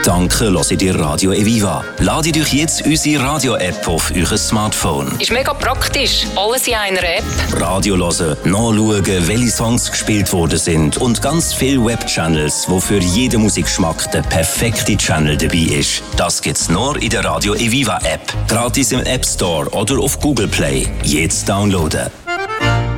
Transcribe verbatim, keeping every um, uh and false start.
Danke, hört ihr Radio Eviva. Ladet euch jetzt unsere Radio-App auf euer Smartphone. Ist mega praktisch. Alles in einer App. Radio hören, nachschauen, welche Songs gespielt worden sind und ganz viele Webchannels, wo für jeden Musikgeschmack der perfekte Channel dabei ist. Das gibt's nur in der Radio Eviva App. Gratis im App Store oder auf Google Play. Jetzt downloaden.